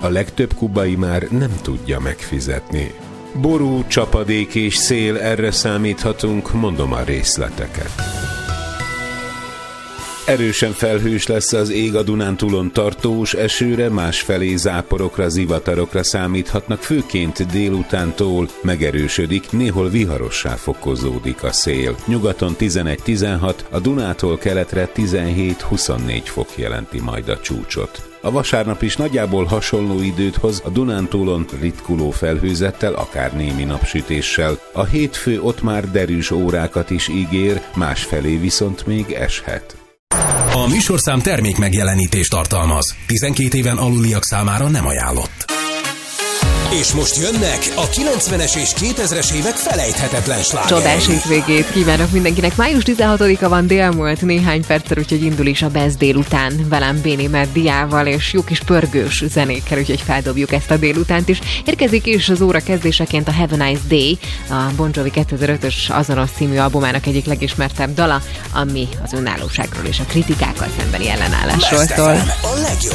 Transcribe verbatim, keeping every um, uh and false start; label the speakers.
Speaker 1: a legtöbb kubai már nem tudja megfizetni. Ború, csapadék és szél, erre számíthatunk, mondom a részleteket. Erősen felhős lesz az ég, a Dunántúlon tartós esőre, másfelé záporokra, zivatarokra számíthatnak, főként délutántól megerősödik, néhol viharossá fokozódik a szél. Nyugaton tizenegy-tizenhat, a Dunától keletre tizenhét-huszonnégy fok jelenti majd a csúcsot. A vasárnap is nagyjából hasonló időt hoz, a Dunántúlon ritkuló felhőzettel, akár némi napsütéssel. A hétfő ott már derűs órákat is ígér, másfelé viszont még eshet.
Speaker 2: A műsorszám termék megjelenítést tartalmaz. tizenkét éven aluliak számára nem ajánlott. És most jönnek a kilencvenes és kétezres évek felejthetetlen slágerei.
Speaker 3: Csodás hétvégét kívánok mindenkinek. május tizenhatodika van, délmúlt néhány perccel, úgyhogy indul is a Best délután velem Béni Meddiával, és jó kis pörgős zenékkel, úgyhogy feldobjuk ezt a délutánt is. Érkezik is az óra kezdéseként a Have a Nice Day, a Bon Jovi kétezer-ötös azonos című albumának egyik legismertebb dala, ami az önállóságról és a kritikákkal szembeni ellenállásról szól.
Speaker 2: A legjobb